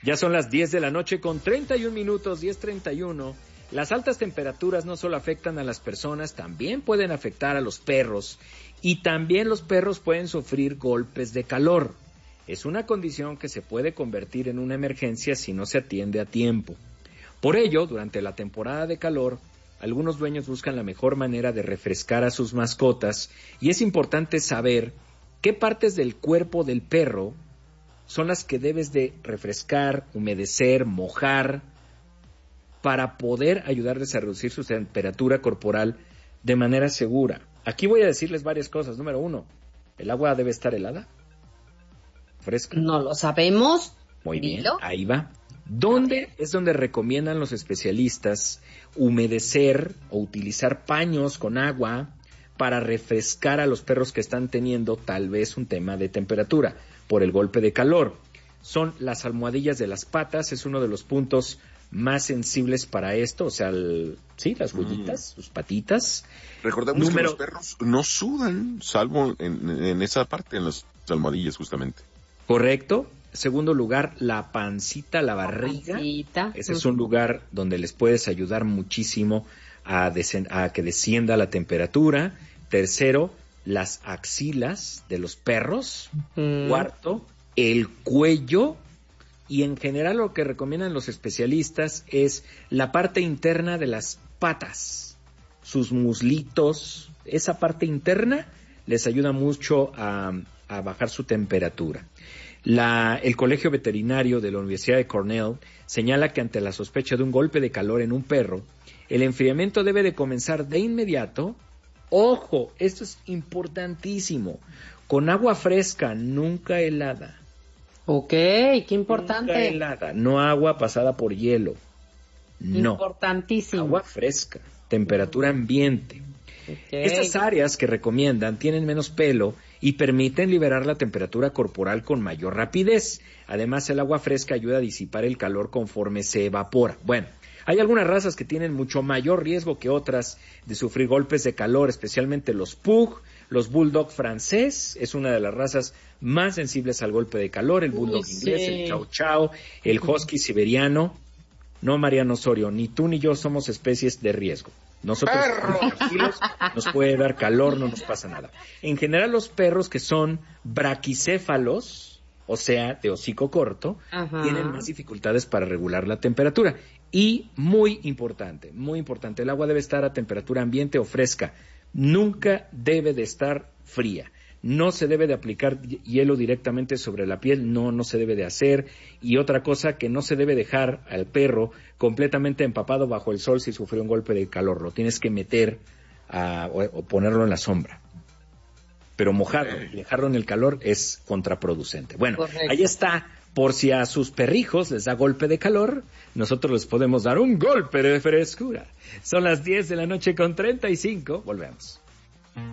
Ya son las 10 de la noche con 31 minutos, 10:31. Las altas temperaturas no solo afectan a las personas, también pueden afectar a los perros. Y también los perros pueden sufrir golpes de calor. Es una condición que se puede convertir en una emergencia si no se atiende a tiempo. Por ello, durante la temporada de calor, algunos dueños buscan la mejor manera de refrescar a sus mascotas y es importante saber qué partes del cuerpo del perro son las que debes de refrescar, humedecer, mojar, para poder ayudarles a reducir su temperatura corporal de manera segura. Aquí voy a decirles varias cosas. Número 1, ¿el agua debe estar helada? ¿Fresca? No lo sabemos. Muy bien, ahí va. ¿Dónde es donde recomiendan los especialistas humedecer o utilizar paños con agua para refrescar a los perros que están teniendo tal vez un tema de temperatura por el golpe de calor? Son las almohadillas de las patas, es uno de los puntos más sensibles para esto, o sea, las huellitas, sus patitas. Recordemos que los perros no sudan, salvo en esa parte, en las almohadillas justamente. Correcto. Segundo lugar, la pancita, la barriga. Ese es un lugar donde les puedes ayudar muchísimo a que descienda la temperatura. Tercero, las axilas de los perros. Cuarto, el cuello. Y en general lo que recomiendan los especialistas es la parte interna de las patas, sus muslitos. Esa parte interna les ayuda mucho a bajar su temperatura. El Colegio Veterinario de la Universidad de Cornell señala que ante la sospecha de un golpe de calor en un perro, el enfriamiento debe de comenzar de inmediato. Ojo, esto es importantísimo, con agua fresca, nunca helada. Ok, qué importante. Nunca helada, no agua pasada por hielo. No. Importantísimo. Agua fresca, temperatura ambiente. Okay. Estas áreas que recomiendan tienen menos pelo y permiten liberar la temperatura corporal con mayor rapidez. Además, el agua fresca ayuda a disipar el calor conforme se evapora. Bueno, hay algunas razas que tienen mucho mayor riesgo que otras de sufrir golpes de calor, especialmente los pug, los bulldog francés, es una de las razas más sensibles al golpe de calor, el bulldog inglés, el chow chow, el husky siberiano. No, Mariano Osorio, ni tú ni yo somos especies de riesgo. Nosotros tranquilos, nos puede dar calor, no nos pasa nada. En general, los perros que son braquicéfalos, o sea, de hocico corto, tienen más dificultades para regular la temperatura. Y muy importante, el agua debe estar a temperatura ambiente o fresca. Nunca debe de estar fría. No se debe de aplicar hielo directamente sobre la piel, no se debe de hacer. Y otra cosa, que no se debe dejar al perro completamente empapado bajo el sol si sufrió un golpe de calor. Lo tienes que meter o ponerlo en la sombra. Pero mojarlo, dejarlo en el calor es contraproducente. Bueno, correcto. Ahí está. Por si a sus perrijos les da golpe de calor, nosotros les podemos dar un golpe de frescura. Son las 10 de la noche con 35. Volvemos.